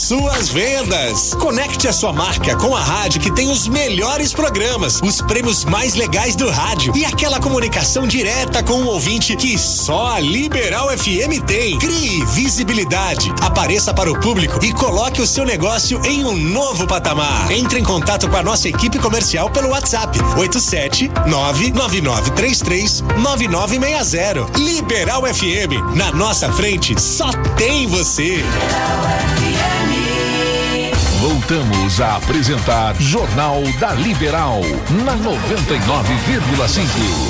suas vendas. Conecte a sua marca com a rádio que tem os melhores programas, os prêmios mais legais do rádio e aquela comunicação direta com o ouvinte que só a Liberal FM tem. Crie visibilidade, apareça para o público e coloque o seu negócio em um novo patamar. Entre em contato com a nossa equipe comercial pelo WhatsApp 87999339960. Liberal FM, na nossa frente só tem você. Voltamos a apresentar Jornal da Liberal na 99,5.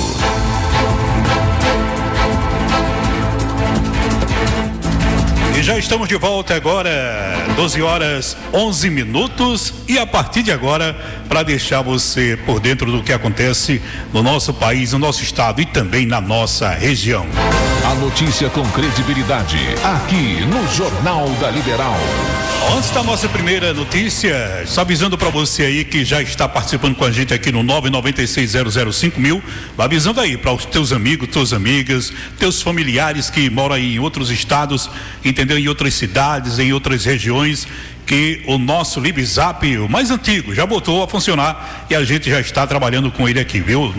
E já estamos de volta agora, 12h11, e a partir de agora, para deixar você por dentro do que acontece no nosso país, no nosso estado e também na nossa região. A notícia com credibilidade, aqui no Jornal da Liberal. Antes da nossa primeira notícia, só avisando para você aí que já está participando com a gente aqui no 996005000, avisando aí para os teus amigos, tuas amigas, teus familiares que moram aí em outros estados, entendeu? Em outras cidades, em outras regiões, que o nosso LibZap, o mais antigo, já voltou a funcionar e a gente já está trabalhando com ele aqui, viu?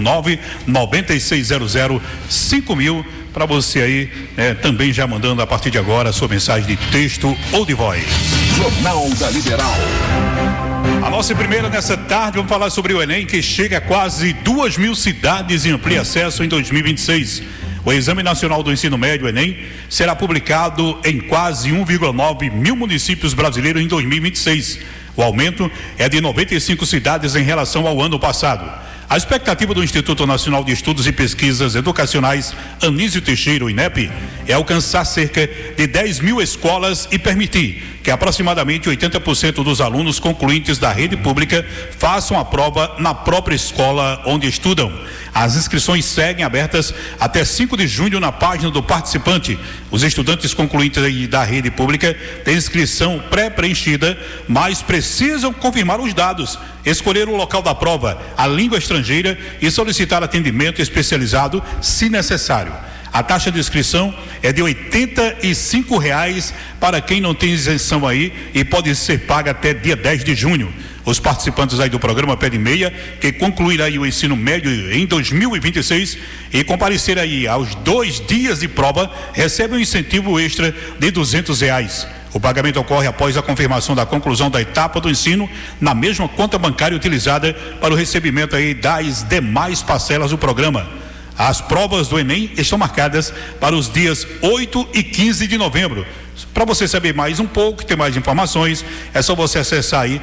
996005000, para você aí, também já mandando a partir de agora a sua mensagem de texto ou de voz. Jornal da Liberal. A nossa primeira nessa tarde, vamos falar sobre o Enem, que chega a quase 2.000 cidades e amplia acesso em 2026. O Exame Nacional do Ensino Médio, Enem, será publicado em quase 1,9 mil municípios brasileiros em 2026. O aumento é de 95 cidades em relação ao ano passado. A expectativa do Instituto Nacional de Estudos e Pesquisas Educacionais Anísio Teixeira, o INEP, é alcançar cerca de 10 mil escolas e permitir que aproximadamente 80% dos alunos concluintes da rede pública façam a prova na própria escola onde estudam. As inscrições seguem abertas até 5 de junho na página do participante. Os estudantes concluintes da rede pública têm inscrição pré-preenchida, mas precisam confirmar os dados, escolher o local da prova, a língua estrangeira e solicitar atendimento especializado se necessário. A taxa de inscrição é de R$85 para quem não tem isenção aí e pode ser paga até dia 10 de junho. Os participantes aí do programa Pé de Meia, que concluir aí o ensino médio em 2026 e comparecer aí aos 2 dias de prova, recebem um incentivo extra de R$200. O pagamento ocorre após a confirmação da conclusão da etapa do ensino na mesma conta bancária utilizada para o recebimento aí das demais parcelas do programa. As provas do Enem estão marcadas para os dias 8 e 15 de novembro. Para você saber mais um pouco, ter mais informações, é só você acessar aí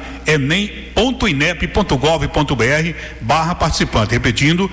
enem.inep.gov.br/participante. Repetindo,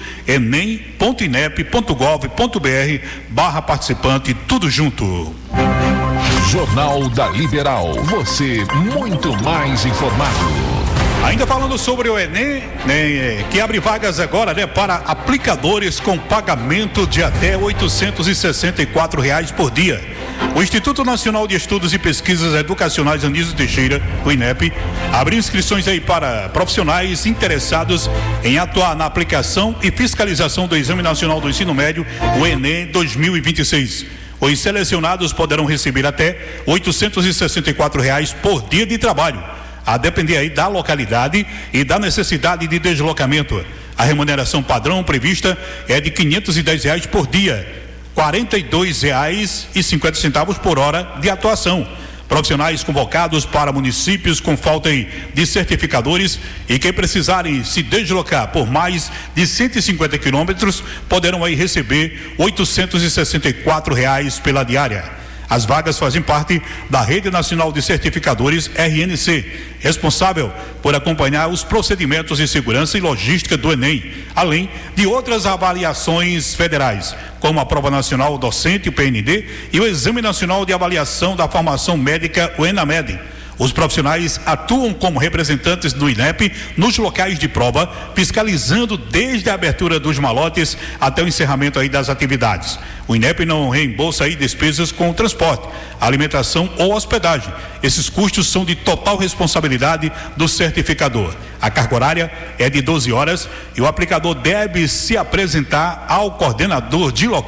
enem.inep.gov.br/participante, tudo junto. Jornal da Liberal, você muito mais informado. Ainda falando sobre o Enem, que abre vagas agora, para aplicadores com pagamento de até R$864 por dia. O Instituto Nacional de Estudos e Pesquisas Educacionais Anísio Teixeira, o INEP, abriu inscrições aí para profissionais interessados em atuar na aplicação e fiscalização do Exame Nacional do Ensino Médio, o Enem 2026. Os selecionados poderão receber até R$864 por dia de trabalho, a depender aí da localidade e da necessidade de deslocamento. A remuneração padrão prevista é de R$510 por dia, R$42,50 por hora de atuação. Profissionais convocados para municípios com falta de certificadores e que precisarem se deslocar por mais de 150 quilômetros poderão aí receber R$864 pela diária. As vagas fazem parte da Rede Nacional de Certificadores, RNC, responsável por acompanhar os procedimentos de segurança e logística do Enem, além de outras avaliações federais, como a Prova Nacional Docente, o PND, e o Exame Nacional de Avaliação da Formação Médica, o ENAMED. Os profissionais atuam como representantes do INEP nos locais de prova, fiscalizando desde a abertura dos malotes até o encerramento aí das atividades. O INEP não reembolsa aí despesas com o transporte, alimentação ou hospedagem. Esses custos são de total responsabilidade do certificador. A carga horária é de 12 horas e o aplicador deve se apresentar ao coordenador de local